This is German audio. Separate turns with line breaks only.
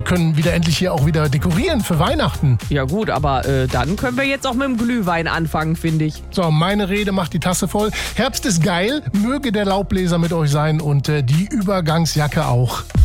können wieder endlich hier auch wieder dekorieren für Weihnachten.
Ja gut, aber dann können wir jetzt auch mit dem Glühwein anfangen, finde ich.
So, meine Rede macht die Tasse voll. Herbst ist geil, möge der Laubbläser mit euch sein und die Übergangsjacke auch.